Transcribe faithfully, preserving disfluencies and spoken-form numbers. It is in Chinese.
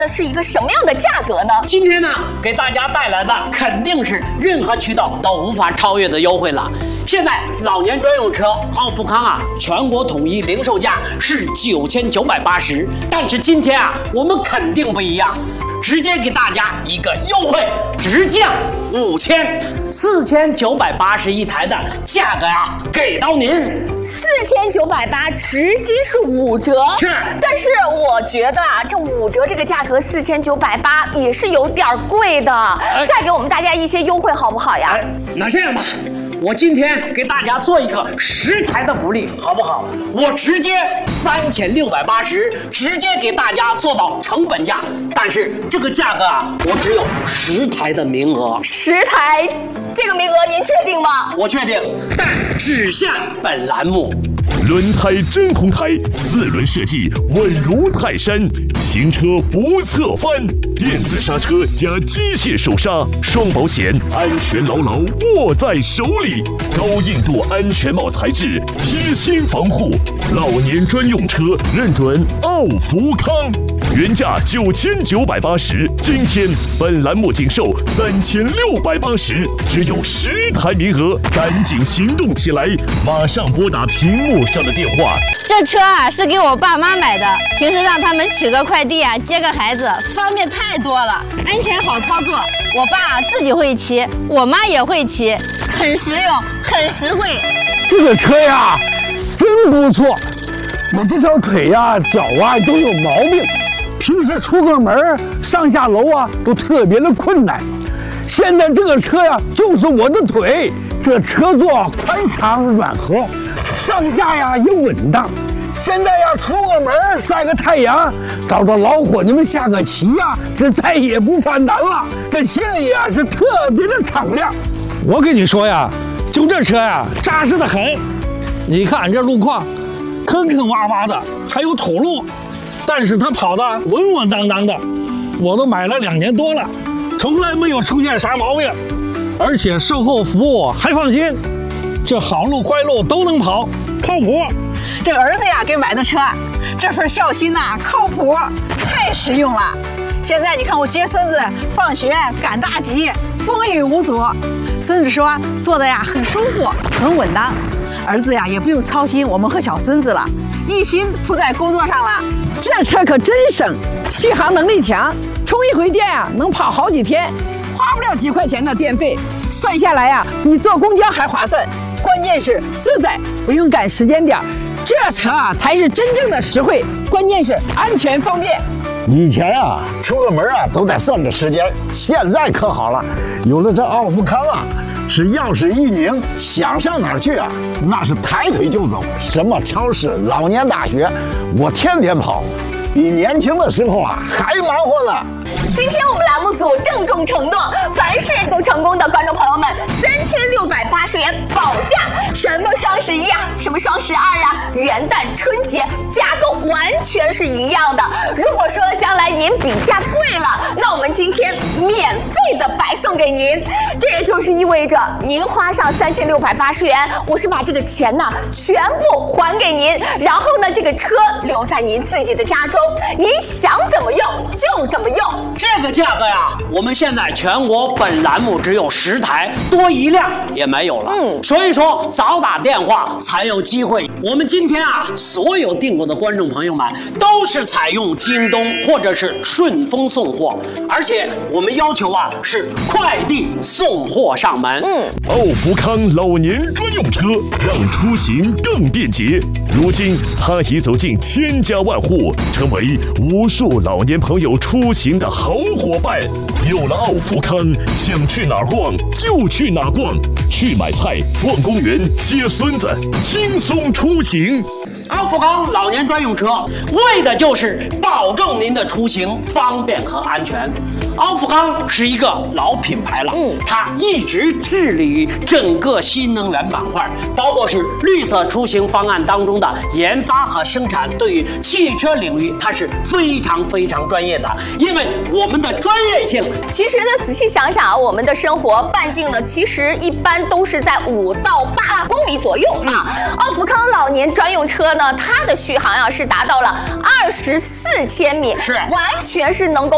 的是一个什么样的价格呢？ 今天呢，给大家带来的肯定是任何渠道都无法超越的优惠了。现在老年专用车奥富康啊，全国统一零售价是九千九百八十，但是今天啊，我们肯定不一样。 直接给大家一个优惠，直降五千，四千九百八十一台的价格呀、啊，给到您四千九百八，直接是五折。 是， 但是我觉得啊，这五折这个价格四千九百八也是有点贵的，哎、再给我们大家一些优惠好不好呀？ 哎、那这样吧。 我今天给大家做一个十台的福利，好不好？我直接三千六百八十，直接给大家做到成本价。但是这个价格啊，我只有十台的名额。 十台，这个名额您确定吗？ 我确定，但只限本栏目。 轮胎真空胎，四轮设计稳如泰山，行车不侧翻，电子刹车加机械手刹，双保险，安全牢牢握在手里。高硬度安全帽材质，贴心防护，老年专用车认准奥福康。原价九千九百八十，今天本栏目仅售三千六百八十，只有十台名额，赶紧行动起来！马上拨打屏幕上的电话。 这车啊是给我爸妈买的，平时让他们取个快递啊，接个孩子，方便太多了，安全好操作。我爸自己会骑，我妈也会骑，很实用，很实惠。 这个车呀，真不错。我这条腿呀、脚啊都有毛病。 平时出个门上下楼啊，都特别的困难。现在这个车呀，就是我的腿。这车座宽敞软和，上下呀也稳当。现在要出个门晒个太阳，找着老伙计们下个棋呀，这再也不犯难了。这心里啊是特别的敞亮。我跟你说呀，就这车呀，扎实的很。你看这路况，坑坑洼洼的，还有土路。 但是它跑得稳稳当当的，我都买了两年多了，从来没有出现啥毛病，而且售后服务还放心，这好路坏路都能跑，靠谱。 这儿子呀给买的车，这份孝心呐、啊、靠谱，太实用了。现在你看我接孙子放学赶大集，风雨无阻。孙子说坐的呀很舒服，很稳当，儿子呀也不用操心我们和小孙子了，一心扑在工作上了。 这车可真省，续航能力强，充一回电啊能跑好几天，花不了几块钱的电费，算下来呀、啊、比坐公交还划算。关键是自在，不用赶时间点，这车啊才是真正的实惠，关键是安全方便。 以前啊出个门啊都得算着时间，现在可好了，有了这奥富康啊。 是钥匙一拧，想上哪儿去啊？那是抬腿就走。什么超市、老年大学，我天天跑，比年轻的时候啊还忙活呢。 今天我们栏目组郑重承诺，凡是都成功的观众朋友们，三千六百八十元保价。什么双十一啊，什么双十二啊，元旦、春节，价格完全是一样的。如果说将来您比价贵了，那我们今天免费的白送给您。这也就是意味着您花上三千六百八十元，我是把这个钱呢全部还给您，然后呢这个车留在您自己的家中，您想怎么用就怎么用。 这个价格呀，我们现在全国本栏目只有十台，多一辆也没有了。嗯，所以说早打电话才有机会。我们今天啊，所有订购的观众朋友们都是采用京东或者是顺丰送货，而且我们要求啊是快递送货上门。嗯， 奥福康老年专用车，让出行更便捷。如今，它已走进千家万户，成为无数老年朋友出行的好伙伴。有了奥福康，想去哪儿逛就去哪儿逛，去买菜、逛公园、接孙子，轻松出行。 奥福康老年专用车为的就是保证您的出行方便和安全。奥福康是一个老品牌了，嗯，它一直致力于整个新能源板块，包括是绿色出行方案当中的研发和生产，对于汽车领域它是非常非常专业的，因为我们的专业性。 其实呢，仔细想想啊，我们的生活半径呢，其实一般都是在五到八公里左右啊。奥福康老年专用车呢，它的续航啊是达到了二十四千米， 是完全是能够